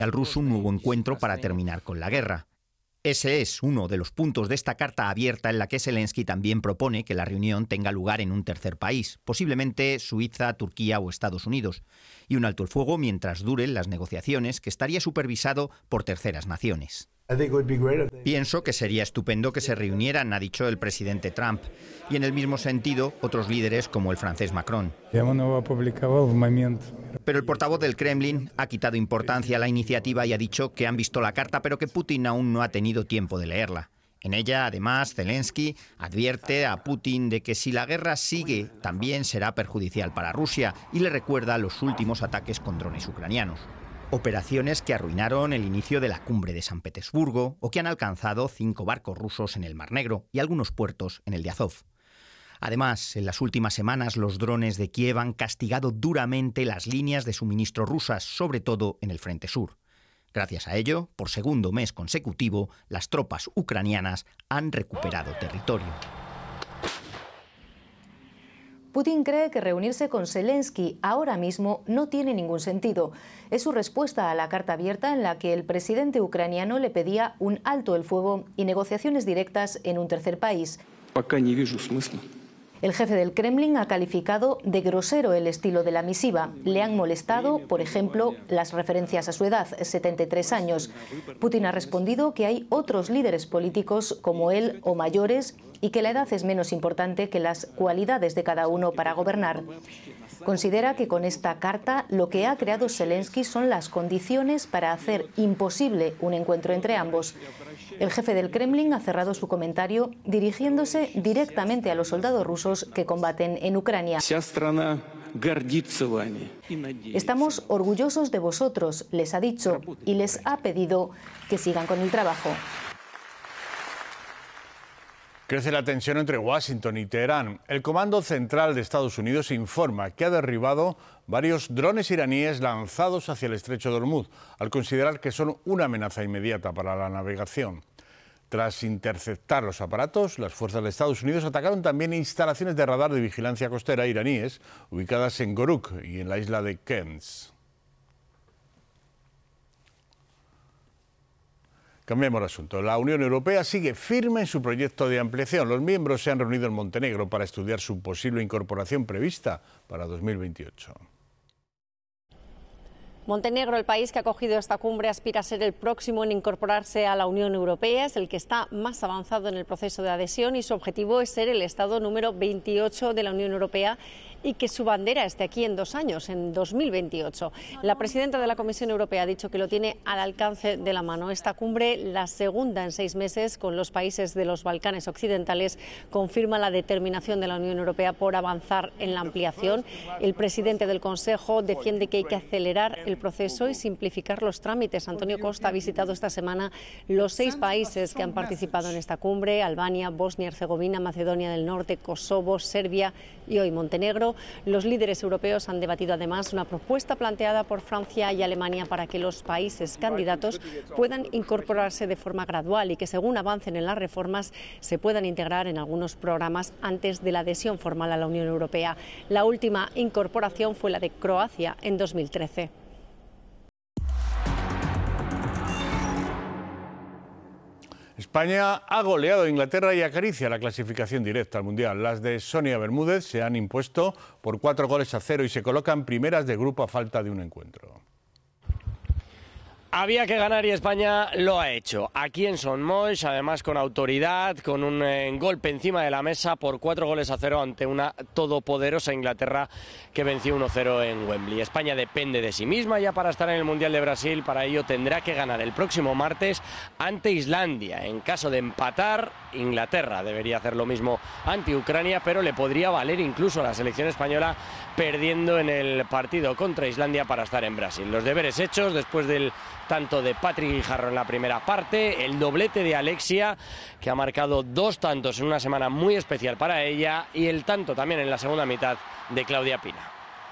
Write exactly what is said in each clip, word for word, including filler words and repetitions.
al ruso un nuevo encuentro para terminar con la guerra. Ese es uno de los puntos de esta carta abierta en la que Zelensky también propone que la reunión tenga lugar en un tercer país, posiblemente Suiza, Turquía o Estados Unidos, y un alto el fuego mientras duren las negociaciones que estaría supervisado por terceras naciones. Pienso que sería estupendo que se reunieran, ha dicho el presidente Trump, y en el mismo sentido otros líderes como el francés Macron. Pero el portavoz del Kremlin ha quitado importancia a la iniciativa y ha dicho que han visto la carta, pero que Putin aún no ha tenido tiempo de leerla. En ella, además, Zelensky advierte a Putin de que si la guerra sigue, también será perjudicial para Rusia y le recuerda los últimos ataques con drones ucranianos. Operaciones que arruinaron el inicio de la cumbre de San Petersburgo o que han alcanzado cinco barcos rusos en el Mar Negro y algunos puertos en el de Azov. Además, en las últimas semanas los drones de Kiev han castigado duramente las líneas de suministro rusas, sobre todo en el frente sur. Gracias a ello, por segundo mes consecutivo, las tropas ucranianas han recuperado territorio. Putin cree que reunirse con Zelensky ahora mismo no tiene ningún sentido. Es su respuesta a la carta abierta en la que el presidente ucraniano le pedía un alto el fuego y negociaciones directas en un tercer país. El jefe del Kremlin ha calificado de grosero el estilo de la misiva. Le han molestado, por ejemplo, las referencias a su edad, setenta y tres años. Putin ha respondido que hay otros líderes políticos como él o mayores y que la edad es menos importante que las cualidades de cada uno para gobernar. Considera que con esta carta lo que ha creado Zelensky son las condiciones para hacer imposible un encuentro entre ambos. El jefe del Kremlin ha cerrado su comentario dirigiéndose directamente a los soldados rusos que combaten en Ucrania. Estamos orgullosos de vosotros, les ha dicho, y les ha pedido que sigan con el trabajo. Crece la tensión entre Washington y Teherán. El Comando Central de Estados Unidos informa que ha derribado varios drones iraníes lanzados hacia el estrecho de Hormuz, al considerar que son una amenaza inmediata para la navegación. Tras interceptar los aparatos, las fuerzas de Estados Unidos atacaron también instalaciones de radar de vigilancia costera iraníes ubicadas en Goruk y en la isla de Kens. Cambiemos de asunto. La Unión Europea sigue firme en su proyecto de ampliación. Los miembros se han reunido en Montenegro para estudiar su posible incorporación prevista para dos mil veintiocho. Montenegro, el país que ha acogido esta cumbre, aspira a ser el próximo en incorporarse a la Unión Europea. Es el que está más avanzado en el proceso de adhesión y su objetivo es ser el Estado número veintiocho de la Unión Europea y que su bandera esté aquí en dos años, en dos mil veintiocho. La presidenta de la Comisión Europea ha dicho que lo tiene al alcance de la mano. Esta cumbre, la segunda en seis meses con los países de los Balcanes occidentales, confirma la determinación de la Unión Europea por avanzar en la ampliación. El presidente del Consejo defiende que hay que acelerar el proceso y simplificar los trámites. Antonio Costa ha visitado esta semana los seis países que han participado en esta cumbre: Albania, Bosnia y Herzegovina, Macedonia del Norte, Kosovo, Serbia y hoy Montenegro. Los líderes europeos han debatido además una propuesta planteada por Francia y Alemania para que los países candidatos puedan incorporarse de forma gradual y que, según avancen en las reformas, se puedan integrar en algunos programas antes de la adhesión formal a la Unión Europea. La última incorporación fue la de Croacia en dos mil trece. España ha goleado a Inglaterra y acaricia la clasificación directa al Mundial. Las de Sonia Bermúdez se han impuesto por cuatro goles a cero y se colocan primeras de grupo a falta de un encuentro. Había que ganar y España lo ha hecho. Aquí en Son Moix, además con autoridad, con un eh, golpe encima de la mesa por cuatro goles a cero ante una todopoderosa Inglaterra que venció uno cero en Wembley. España depende de sí misma ya para estar en el Mundial de Brasil. Para ello tendrá que ganar el próximo martes ante Islandia. En caso de empatar, Inglaterra debería hacer lo mismo ante Ucrania, pero le podría valer incluso a la selección española perdiendo en el partido contra Islandia para estar en Brasil. Los deberes hechos después del tanto de Patrick Guijarro en la primera parte, el doblete de Alexia, que ha marcado dos tantos en una semana muy especial para ella, y el tanto también en la segunda mitad de Claudia Pina.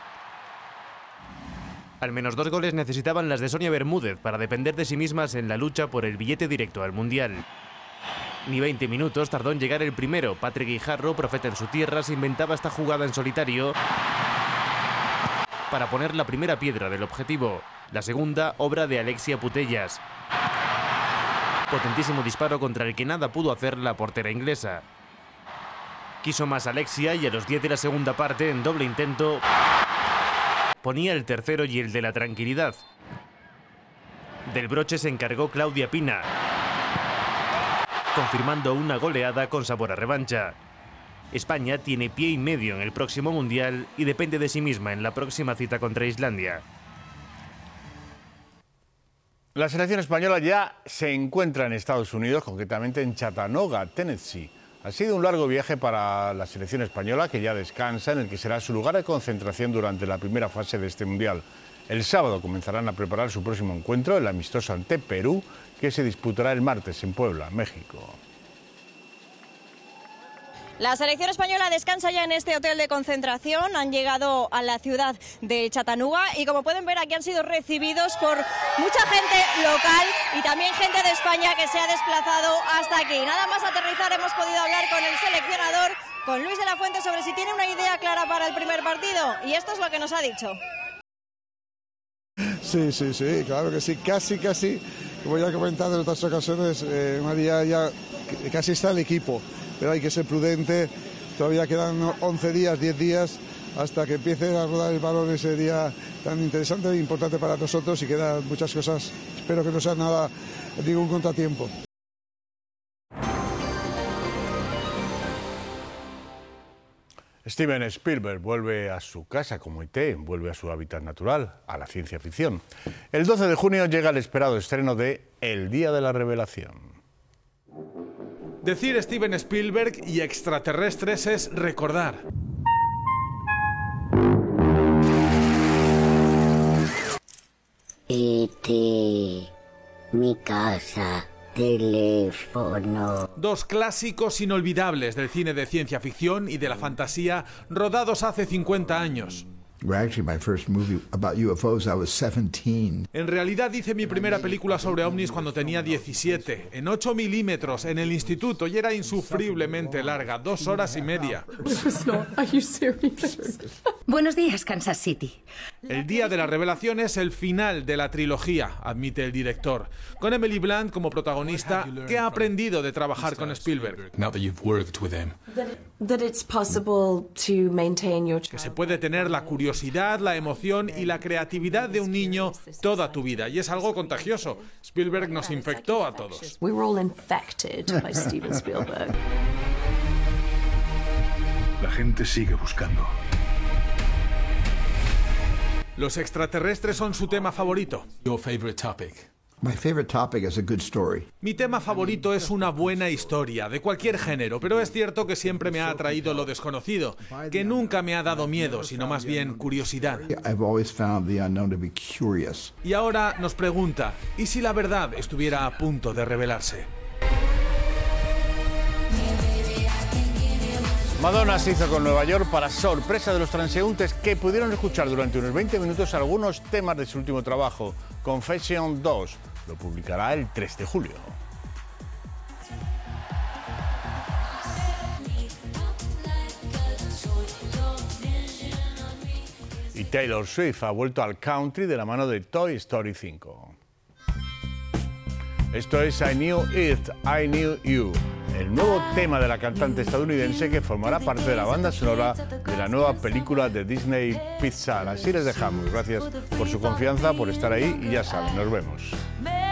Al menos dos goles necesitaban las de Sonia Bermúdez para depender de sí mismas en la lucha por el billete directo al Mundial. Ni veinte minutos tardó en llegar el primero. Patrick Guijarro, profeta en su tierra, se inventaba esta jugada en solitario para poner la primera piedra del objetivo. La segunda, obra de Alexia Putellas. Potentísimo disparo contra el que nada pudo hacer la portera inglesa. Quiso más Alexia y a los diez de la segunda parte, en doble intento, ponía el tercero y el de la tranquilidad. Del broche se encargó Claudia Pina, confirmando una goleada con sabor a revancha. España tiene pie y medio en el próximo Mundial y depende de sí misma en la próxima cita contra Islandia. La selección española ya se encuentra en Estados Unidos, concretamente en Chattanooga, Tennessee. Ha sido un largo viaje para la selección española, que ya descansa, en el que será su lugar de concentración durante la primera fase de este Mundial. El sábado comenzarán a preparar su próximo encuentro, el amistoso ante Perú, que se disputará el martes en Puebla, México. La selección española descansa ya en este hotel de concentración. Han llegado a la ciudad de Chattanooga y, como pueden ver, aquí han sido recibidos por mucha gente local y también gente de España que se ha desplazado hasta aquí. Nada más aterrizar hemos podido hablar con el seleccionador, con Luis de la Fuente, sobre si tiene una idea clara para el primer partido, y esto es lo que nos ha dicho. Sí, sí, sí, claro que sí, casi, casi, como ya he comentado en otras ocasiones, eh, María, ya casi está el equipo. Pero hay que ser prudente, todavía quedan once días, diez días, hasta que empiece a rodar el balón ese día tan interesante e importante para nosotros, y quedan muchas cosas. Espero que no sea nada, ningún contratiempo. Steven Spielberg vuelve a su casa como E T, vuelve a su hábitat natural, a la ciencia ficción. El doce de junio llega el esperado estreno de El Día de la Revelación. Decir Steven Spielberg y extraterrestres es recordar. E T, mi casa, teléfono. Dos clásicos inolvidables del cine de ciencia ficción y de la fantasía, rodados hace cincuenta años. Actually, my first movie about U F Os, I was seventeen. En realidad hice mi primera película sobre ovnis cuando tenía diecisiete, en ocho milímetros, en el instituto, y era insufriblemente larga, dos horas y media. Buenos días, Kansas City. El Día de la Revelación es el final de la trilogía, admite el director, con Emily Blunt como protagonista. ¿Qué ha aprendido de trabajar con Spielberg? Que se puede tener la curiosidad, la emoción y la creatividad de un niño toda tu vida, y es algo contagioso. Spielberg nos infectó a todos. We were all infected by Steven Spielberg. La gente sigue buscando. Los extraterrestres son su tema favorito. Your favorite topic. My favorite topic is a good story. Mi tema favorito es una buena historia, de cualquier género, pero es cierto que siempre me ha atraído lo desconocido, que nunca me ha dado miedo, sino más bien curiosidad. I've always found the unknown to be curious. Y ahora nos pregunta, ¿y si la verdad estuviera a punto de revelarse? Madonna se hizo con Nueva York para sorpresa de los transeúntes, que pudieron escuchar durante unos veinte minutos algunos temas de su último trabajo, Confession dos. Lo publicará el tres de julio. Y Taylor Swift ha vuelto al country de la mano de Toy Story cinco. Esto es I Knew It, I Knew You, el nuevo tema de la cantante estadounidense, que formará parte de la banda sonora de la nueva película de Disney Pixar. Así les dejamos. Gracias por su confianza, por estar ahí, y ya saben, nos vemos.